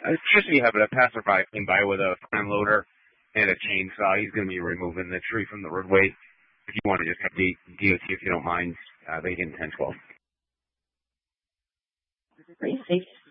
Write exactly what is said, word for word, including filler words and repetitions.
Uh, just so you have it, a passerby came by with a front loader and a chainsaw. He's going to be removing the tree from the roadway. If you want to just have the D O T, if you don't mind, uh, they get ten twelve. Great, thank you